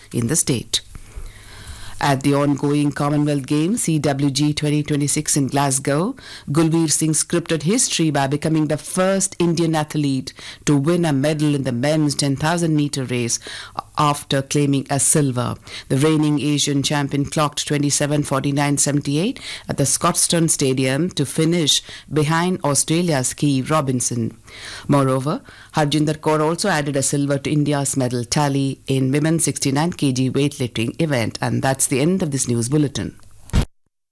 in the state. At the ongoing Commonwealth Games CWG 2026 in Glasgow, Gulveer Singh scripted history by becoming the first Indian athlete to win a medal in the men's 10,000 meter race after claiming a silver. The reigning Asian champion clocked 27:49.78 at the Scotstoun Stadium to finish behind Australia's Kee Robinson. Moreover, Harjinder Kaur also added a silver to India's medal tally in women's 69 kg weightlifting event. And that's the end of this news bulletin.